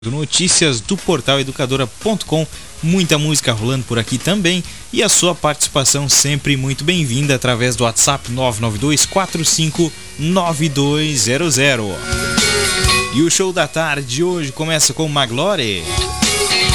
Notícias do portal educadora.com, muita música rolando por aqui também e a sua participação sempre muito bem-vinda através do WhatsApp 992459200. E o show da tarde de hoje começa com Maglore.